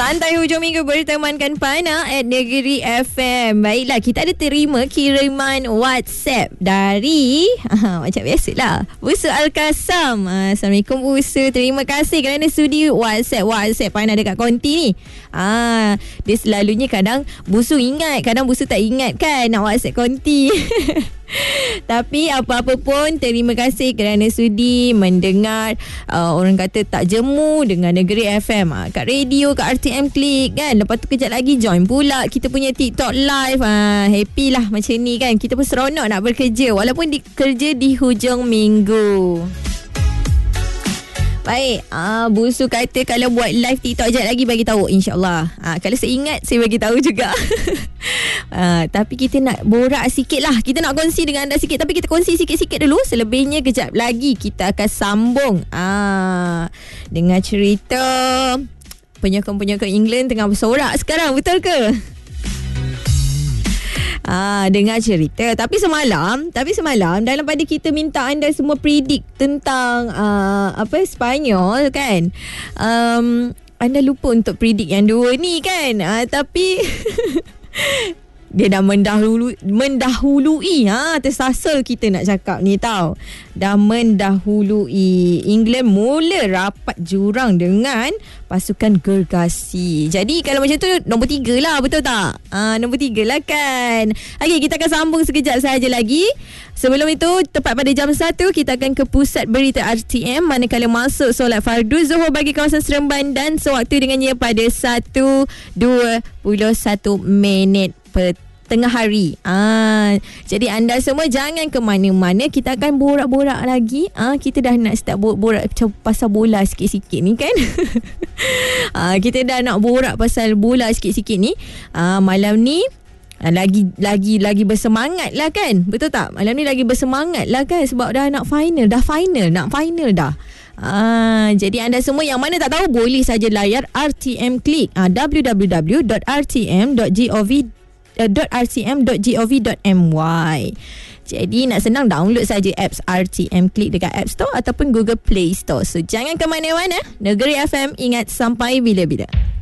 Santai hujung minggu bertemankan Pana at Negeri FM. Baiklah, kita ada terima kiriman WhatsApp dari macam biasalah, Busu Al-Kasam. Assalamualaikum Busu, terima kasih kerana sudi WhatsApp Pana dekat konti ni. Dia selalunya kadang Busu ingat, kadang Busu tak ingat kan nak WhatsApp konti. Tapi apa-apa pun, terima kasih kerana sudi mendengar orang kata tak jemu dengan Negeri FM kat radio, kat RTM Klik kan. Lepas tu kejap lagi join pula kita punya TikTok live. Happy lah macam ni kan. Kita pun seronok nak bekerja walaupun kerja di hujung minggu. Baik, Busu kata kalau buat live TikTok sekejap lagi bagi tahu, insyaAllah. Kalau saya ingat, saya bagi tahu juga. Tapi kita nak borak sikit lah. Kita nak kongsi dengan anda sikit. Tapi kita kongsi sikit-sikit dulu. Selebihnya kejap lagi kita akan sambung dengan cerita penyokong-penyokong England tengah bersorak sekarang. Betul ke? Dengar cerita. Tapi semalam dalam pada kita minta anda semua predict tentang Sepanyol kan, anda lupa untuk predict yang dua ni kan. Tapi dia dah mendahului. Tersasul kita nak cakap ni tau. Dah mendahului. England mula rapat jurang dengan pasukan gergasi. Jadi kalau macam tu nombor 3 lah, betul tak? Nombor 3 lah kan. Okay, kita akan sambung sekejap sahaja lagi. Sebelum itu, tepat pada jam 1 kita akan ke pusat berita RTM manakala masuk solat fardu Zuhur bagi kawasan Seremban dan sewaktu dengannya pada 1:21 tengah hari. Jadi anda semua jangan ke mana-mana. Kita akan borak-borak lagi. Kita dah nak start borak pasal bola sikit-sikit ni kan. Kita dah nak borak pasal bola sikit-sikit ni. Malam ni lagi bersemangat lah kan. Betul tak? Malam ni lagi bersemangat lah kan. Sebab dah nak final. Nak final dah. Jadi anda semua yang mana tak tahu, boleh saja layar RTM Klik, www.rtm.gov.my. Jadi nak senang, download saja apps RTM Klik dekat App Store ataupun Google Play Store. So jangan ke mana-mana. Negeri FM, ingat sampai bila-bila.